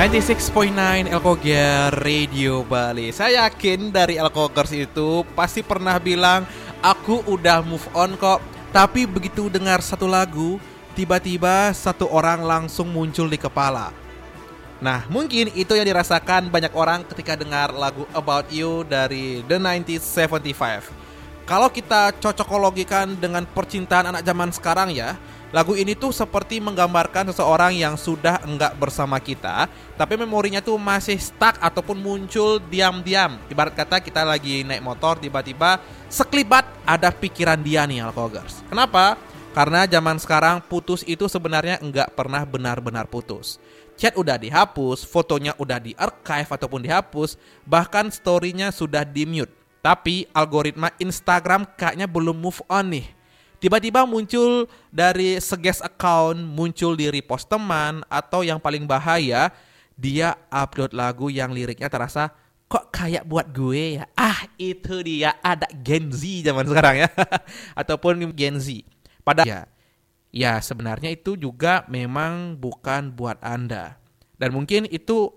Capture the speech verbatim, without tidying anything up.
sembilan puluh enam koma sembilan Elkoger Radio Bali. Saya yakin dari Elkogers itu pasti pernah bilang, aku udah move on kok. Tapi begitu dengar satu lagu, tiba-tiba satu orang langsung muncul di kepala. Nah, mungkin itu yang dirasakan banyak orang ketika dengar lagu About You dari The nineteen seventy-five. Kalau kita cocokologikan dengan percintaan anak zaman sekarang ya, lagu ini tuh seperti menggambarkan seseorang yang sudah enggak bersama kita, tapi memorinya tuh masih stuck ataupun muncul diam-diam. Ibarat kata kita lagi naik motor, tiba-tiba sekelibat ada pikiran dia nih Alkogers. Kenapa? Karena zaman sekarang putus itu sebenarnya enggak pernah benar-benar putus. Chat udah dihapus, fotonya udah di-archive ataupun dihapus, bahkan story-nya sudah di-mute. Tapi algoritma Instagram kayaknya belum move on nih. Tiba-tiba muncul dari suggest account, muncul di repost teman, atau yang paling bahaya, dia upload lagu yang liriknya terasa kok kayak buat gue ya. Ah, itu dia, ada Gen Z zaman sekarang ya. Ataupun Gen Z. Padahal ya, ya sebenarnya itu juga memang bukan buat Anda. Dan mungkin itu